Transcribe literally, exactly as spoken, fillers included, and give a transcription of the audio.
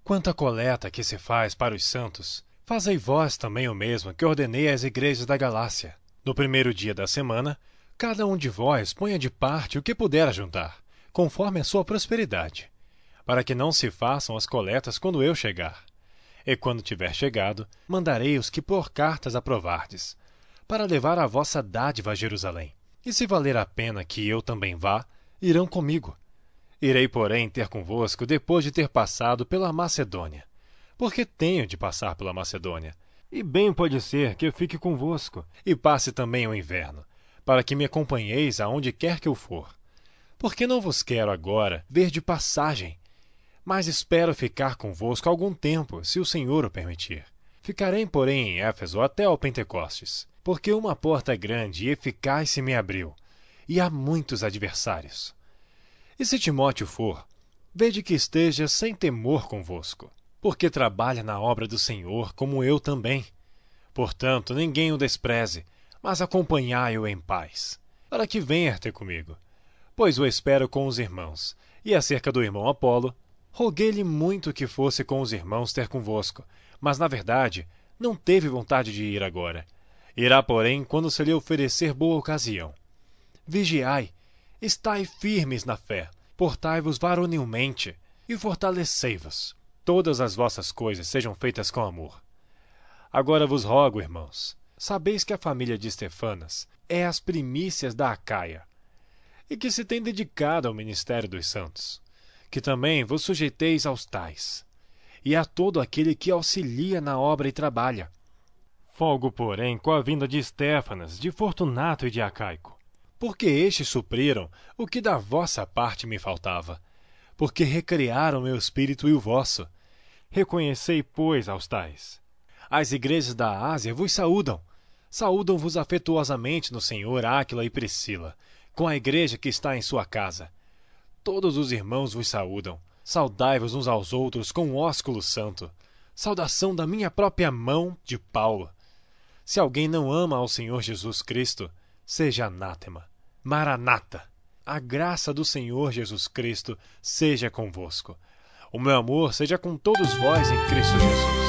quanto à coleta que se faz para os santos, fazei vós também o mesmo que ordenei às igrejas da Galácia. No primeiro dia da semana, cada um de vós ponha de parte o que puder ajuntar, conforme a sua prosperidade, para que não se façam as coletas quando eu chegar. E quando tiver chegado, mandarei os que por cartas aprovardes, para levar a vossa dádiva a Jerusalém. E se valer a pena que eu também vá, irão comigo. Irei, porém, ter convosco depois de ter passado pela Macedônia, porque tenho de passar pela Macedônia. E bem pode ser que eu fique convosco, e passe também o inverno, para que me acompanheis aonde quer que eu for. Porque não vos quero agora ver de passagem, mas espero ficar convosco algum tempo, se o Senhor o permitir. Ficarei, porém, em Éfeso até ao Pentecostes, porque uma porta grande e eficaz se me abriu, e há muitos adversários. E se Timóteo for, vede que esteja sem temor convosco, porque trabalha na obra do Senhor, como eu também. Portanto, ninguém o despreze, mas acompanhai-o em paz, para que venha ter comigo, pois o espero com os irmãos. E acerca do irmão Apolo, roguei-lhe muito que fosse com os irmãos ter convosco, mas, na verdade, não teve vontade de ir agora. Irá, porém, quando se lhe oferecer boa ocasião. Vigiai, estai firmes na fé, portai-vos varonilmente e fortalecei-vos. Todas as vossas coisas sejam feitas com amor. Agora vos rogo, irmãos, sabeis que a família de Estefanas é as primícias da Acaia, e que se tem dedicado ao ministério dos santos, que também vos sujeiteis aos tais, e a todo aquele que auxilia na obra e trabalha. Folgo, porém, com a vinda de Estéfanas, de Fortunato e de Acaico, porque estes supriram o que da vossa parte me faltava, porque recriaram meu espírito e o vosso. Reconhecei, pois, aos tais. As igrejas da Ásia vos saúdam. Saúdam-vos afetuosamente no Senhor Áquila e Priscila, com a igreja que está em sua casa. Todos os irmãos vos saúdam. Saudai-vos uns aos outros com um ósculo santo. Saudação da minha própria mão, de Paulo. Se alguém não ama ao Senhor Jesus Cristo, seja anátema. Maranata! A graça do Senhor Jesus Cristo seja convosco. O meu amor seja com todos vós em Cristo Jesus.